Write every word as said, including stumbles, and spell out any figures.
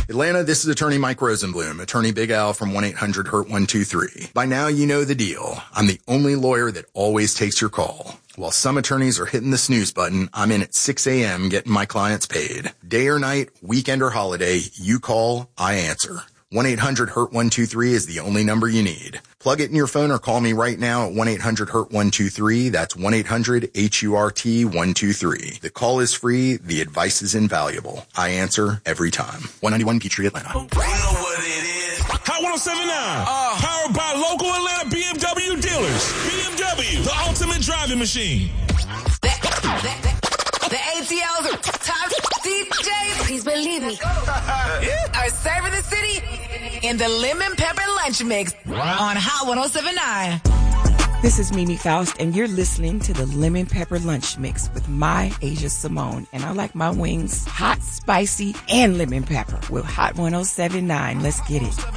Atlanta, this is attorney Mike Rosenblum, attorney Big Al from one eight hundred hurt one two three. By now, you know the deal. I'm the only lawyer that always takes your call. While some attorneys are hitting the snooze button, I'm in at six a.m. getting my clients paid. Day or night, weekend or holiday, you call, I answer. one eight hundred hurt one two three is the only number you need. Plug it in your phone or call me right now at one eight hundred hurt one two three. That's one eight hundred H U R T one two three. The call is free. The advice is invaluable. I answer every time. one ninety-one Peachtree, Atlanta. You know what it is. Hot one oh seven point nine. Uh, powered by local Atlanta B M W dealers. B M W, the ultimate driving machine. The, the, the A T L's top D Js, please believe me, are serving the city in the lemon pepper lunch mix on Hot one oh seven point nine. This is Mimi Faust, and you're listening to the Lemon Pepper Lunch Mix with my Asia Simone. And I like my wings hot, spicy, and lemon pepper with Hot one oh seven point nine. Let's get it.